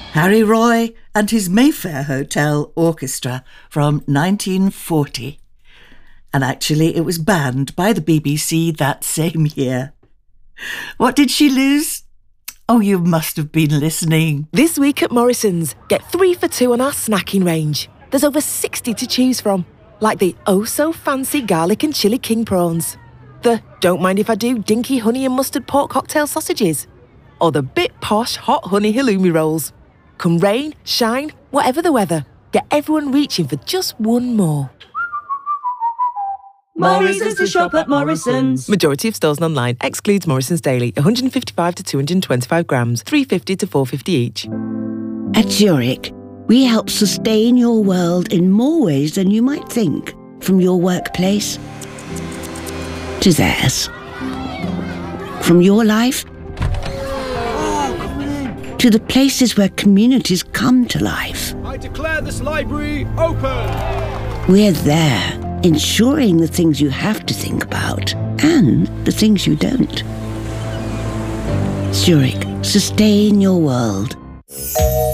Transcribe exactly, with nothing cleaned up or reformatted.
Harry Roy and his Mayfair Hotel Orchestra from nineteen forty. And actually it was banned by the B B C that same year. What did she lose? Oh, you must have been listening. This week at Morrison's, get three for two on our snacking range. There's over sixty to choose from, like the oh-so-fancy garlic and chilli king prawns, the don't mind if I do dinky honey and mustard pork cocktail sausages, or the bit posh hot honey halloumi rolls. Come rain, shine, whatever the weather, get everyone reaching for just one more. Morrison's to shop at Morrison's. Majority of stores and online. Excludes Morrison's Daily. one hundred fifty-five to two hundred twenty-five grams. three fifty to four fifty each. At Zurich, we help sustain your world in more ways than you might think. From your workplace to theirs. From your life to the places where communities come to life. I declare this library open. We're there, ensuring the things you have to think about and the things you don't. Zurich, sustain your world.